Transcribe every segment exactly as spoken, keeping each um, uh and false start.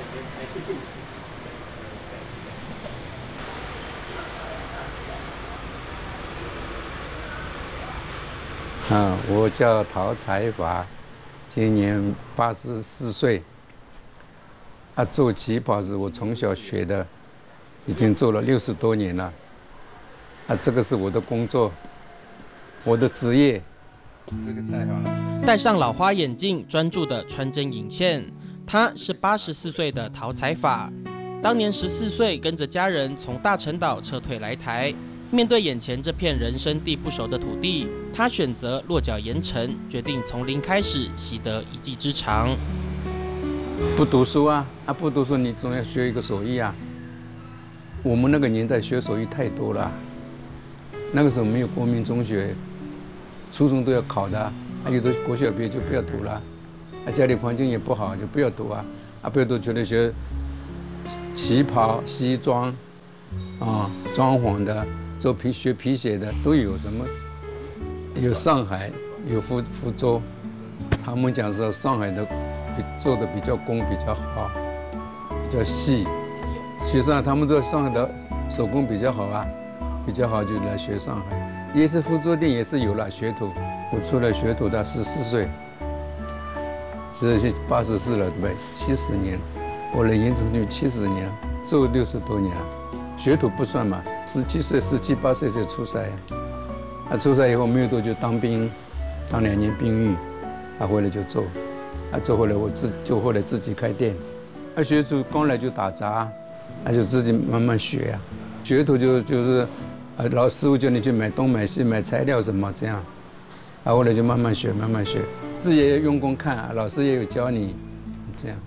啊，我叫陶才华，今年八十四岁。啊，做旗袍是我从小学的，已经做了六十多年了。啊，这个是我的工作，我的职业。这个戴好了。 戴上老花眼镜，专注的穿针引线。他是八十四岁的陶才法，当年十四岁跟着家人从大陈岛撤退来台。面对眼前这片人生地不熟的土地，他选择落脚盐城，决定从零开始习得一技之长。 不读书啊，啊不读书，你总要学一个手艺啊。我们那个年代学手艺太多了，那个时候没有国民中学，初中都要考的，啊有的国小毕业就不要读了，啊家里环境也不好就不要读啊，啊不要读就得学旗袍、西装，啊装潢的。做皮学皮鞋的都有，什么有上海有福福州，他们讲说上海的比做的比较工比较好，比较细。学上海他们说上海的手工比较好啊，比较好就来学上海。也是福州店也是有了学徒，我出来学徒到十四岁，现在是八十四了对不对？七十年，我来盐城区七十年，做六十多年了。学徒不算嘛，十七岁、十七八岁就出塞，啊，出塞以后没有多久当兵，当两年兵役，啊，回来就做，啊，做回来我自就后来自己开店，啊，学徒刚来就打杂，啊，就自己慢慢学呀、啊，学徒就就是，啊，老师傅叫你去买东买西买材料什么这样，啊，后来就慢慢学慢慢学，自己也要用功看、啊，老师也有教你，这样，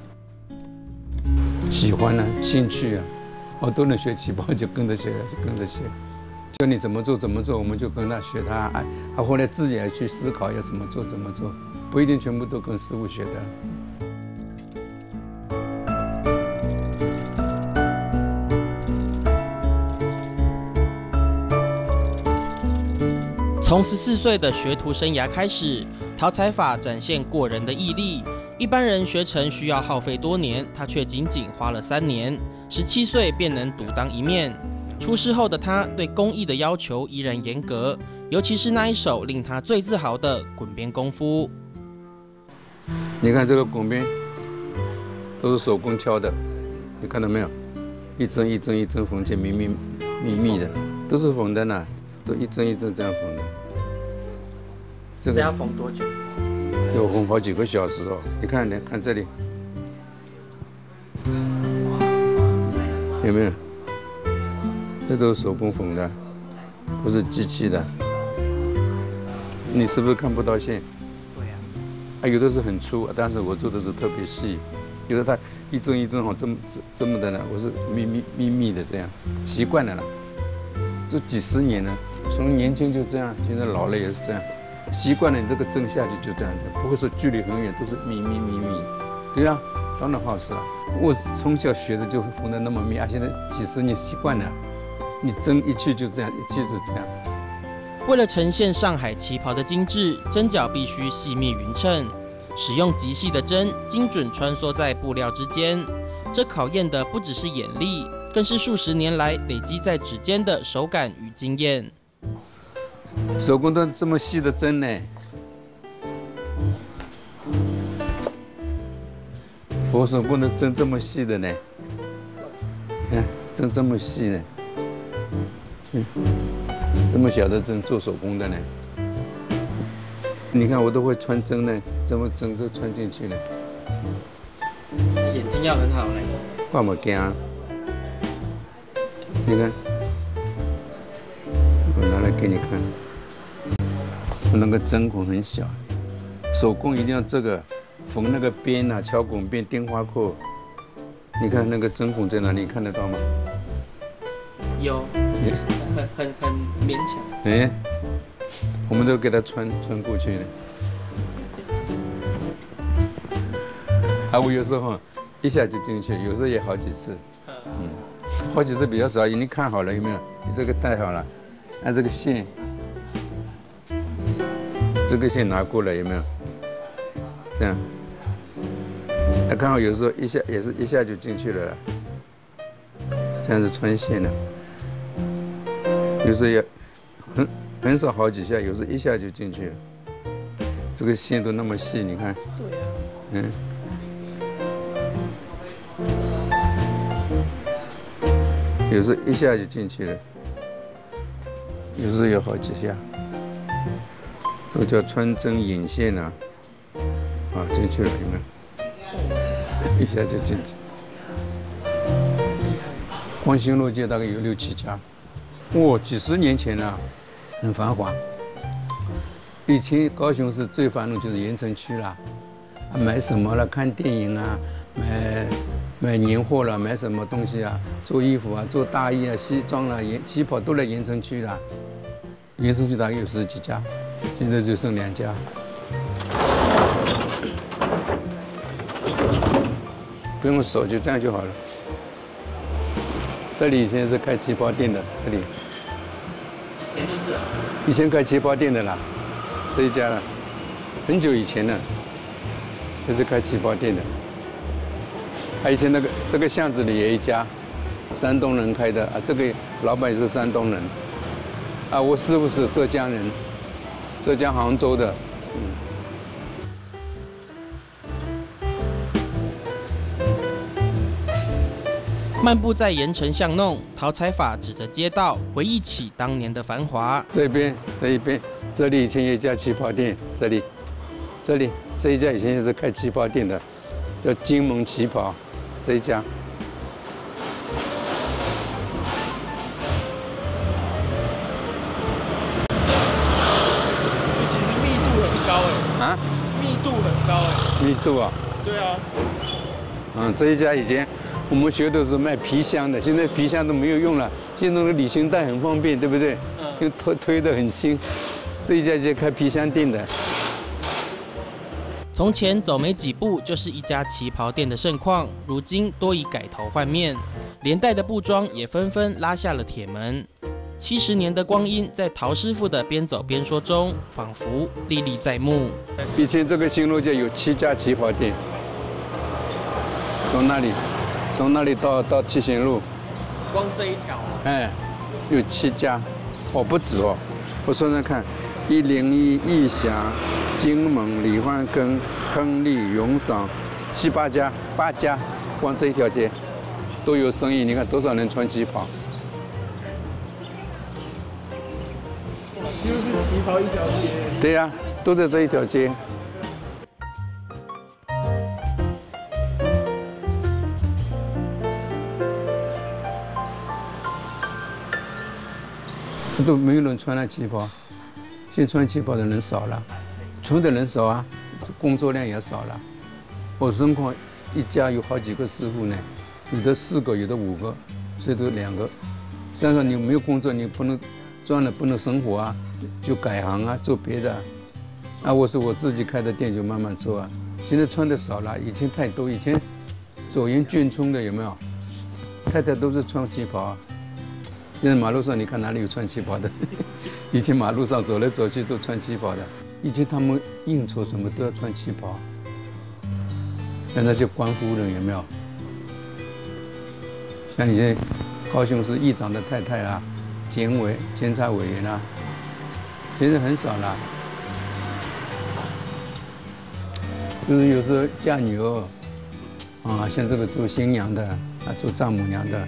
喜欢啊，兴趣啊。好多人学旗袍就跟着学，就跟着学，教你怎么做怎么做，我们就跟他学他。哎，他后来自己也去思考要怎么做怎么做，不一定全部都跟师傅学的。 从十四岁的学徒生涯开始，陶才法展现过人的毅力。一般人学成需要耗费多年，他却仅仅花了三年。十七岁便能独当一面。出师后的他对工艺的要求依然严格，尤其是那一手令他最自豪的滚边功夫。 你看这个滚边，都是手工敲的，你看到没有？一针一针一针缝起，密密密密的，都是缝的呢，都一针一针这样缝的。 这个要缝多久？ 要缝好几个小时哦。你看，你看这里。有没有？这都是手工缝的，不是机器的。你是不是看不到线？ 对呀、 啊。啊，有的是很粗，但是我做的是特别细。有的它一针一针好这么这么的呢，我是密密密密的这样，习惯了了。这几十年了，从年轻就这样，现在老了也是这样，习惯了你这个针下去就这样子，不会说距离很远，都是密密密密。对呀、啊。当然好吃了，我从小学的就缝得那么密啊，现在几十年习惯了，你针一去就这样，一去就这样。 为了呈现上海旗袍的精致，针脚必须细密匀称，使用极细的针，精准穿梭在布料之间。这考验的不只是眼力，更是数十年来累积在指尖的手感与经验。 手工都这么细的针呢。我手工的针这么细的呢，你看针这么细呢，嗯，这么小的针做手工的呢。你看我都会穿针呢，这么针都穿进去了。 眼睛要很好嘞。 挂没惊啊？你看，我拿来给你看，我那个针孔很小，手工一定要这个。缝那个边啊，敲孔边、钉花扣，你看那个针孔在哪里？看得到吗？ 有，很很很勉强。 哎，我们都给它穿穿过去的。啊，我有时候一下就进去，有时候也好几次。嗯，好几次比较少，你看好了有没有？你这个戴好了，按这个线，这个线拿过来有没有？这样。 那刚好有时候一下也是一下就进去了啦，这样子穿线了。有时候也很很少好几下，有时候一下就进去了。这个线都那么细，你看。 对啊。 嗯。有时候一下就进去了，有时候有好几下。这个叫穿针引线啊，啊进去了，有没有？一下就进去。光兴路街大概有六七家，哇，几十年前啊，很繁华。以前高雄市最繁荣就是盐城区啦，啊、买什么了？看电影啊，买买年货了，买什么东西啊？做衣服啊，做大衣啊，西装啦、盐旗袍都在盐城区啦。盐城区大概有十几家，现在就剩两家。不用手，就这样就好了。这里以前是开旗袍店的，这里。 以前就是。 以前开旗袍店的啦，这一家了，很久以前了，就是开旗袍店的。还以前那个这个巷子里也有一家，山东人开的啊，这个老板也是山东人。啊，我师傅是浙江人，浙江杭州的，嗯。 漫步在盐城巷弄，陶采法指着街道，回忆起当年的繁华。 这边这一边，这里以前有一家旗袍店，这里，这里这一家以前也是开旗袍店的，叫金门旗袍，这一家。 其实密度很高哎。啊？密度很高哎。 密度啊？ 对啊。 嗯，这一家以前。我们学的是卖皮箱的，现在皮箱都没有用了。现在那个旅行袋很方便，对不对？嗯。推推得很轻。这一家就开皮箱店的。 从前走没几步就是一家旗袍店的盛况，如今多已改头换面，连带的布庄也纷纷拉下了铁门。七十年的光阴，在陶师傅的边走边说中，仿佛历历在目。 以前这个新路街有七家旗袍店，从那里。从那里到到七贤路， 光这一条， 哎，有七家，哦不止哦，我算算看，一零一、义祥、金门、李焕根、亨利、永赏，七八家，八家，光这一条街都有生意。你看多少人穿旗袍？ 就是旗袍一条街。 对呀、啊，都在这一条街。都没有人穿那旗袍，现在穿旗袍的人少了，穿的人少啊，工作量也少了。我生况一家有好几个师傅呢，有的四个，有的五个，最多两个。虽然说你没有工作，你不能赚了不能生活啊，就改行啊，做别的。啊，我是我自己开的店，就慢慢做啊。现在穿的少了，以前太多，以前左营眷村的有没有？太太都是穿旗袍啊。现在马路上你看哪里有穿旗袍的？以前马路上走来走去都穿旗袍的。以前他们应酬什么都要穿旗袍。现在就官夫人有没有？像以前高雄市议长的太太啊，监委、监察委员啊，现在很少了。就是有时候嫁女儿，啊，像这个做新娘的，啊，做丈母娘的。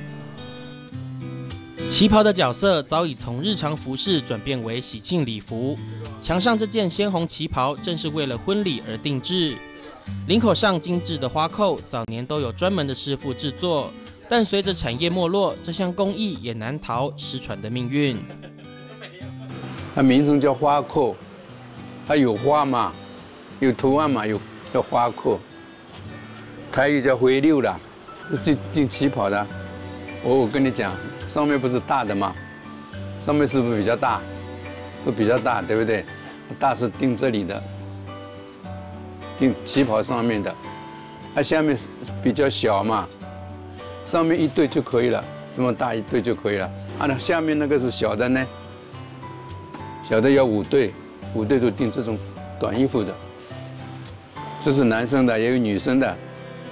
旗袍的角色早已从日常服饰转变为喜庆礼服，墙上这件鲜红旗袍正是为了婚礼而定制。领口上精致的花扣，早年都有专门的师傅制作，但随着产业没落，这项工艺也难逃失传的命运。 它名称叫花扣，它有花嘛，有图案嘛，有叫花扣。台语叫回溜啦，是进旗袍的。我我跟你讲。上面不是大的吗？上面是不是比较大？都比较大，对不对？大是钉这里的，钉旗袍上面的，它下面是比较小嘛，上面一对就可以了，这么大一对就可以了。啊，那下面那个是小的呢，小的要五对，五对都钉这种短衣服的，这是男生的，也有女生的，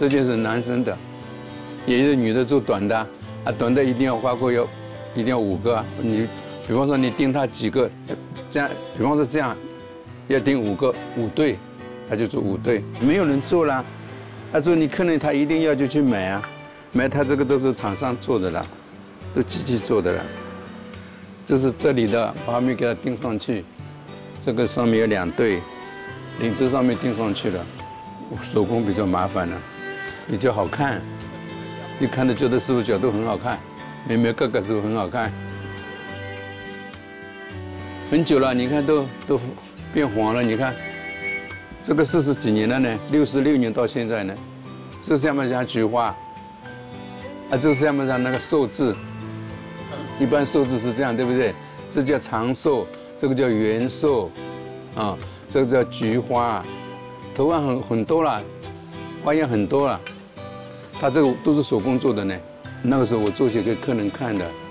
这件是男生的，也有女的做短的，啊，短的一定要花过要，一定要五个啊。你比方说你盯他几个，这样，比方说这样，要盯五个五对，他就做五对，没有人做啦。他做你客人他一定要就去买啊，买他这个都是厂商做的啦，都机器做的啦。就是这里的我还没给它钉上去，这个上面有两对，领子上面钉上去了，手工比较麻烦了，比较好看，你看着觉得师傅角度很好看，每每个个师傅很好看，很久了，你看都都变黄了，你看。这个四十几年了呢，六十六年到现在呢，这下面像菊花，啊，这下面像那个寿字，一般寿字是这样，对不对？这叫长寿，这个叫元寿，啊，这个叫菊花，图案很很多了，花样很多了，它这个都是手工做的呢。那个时候我做些给客人看的，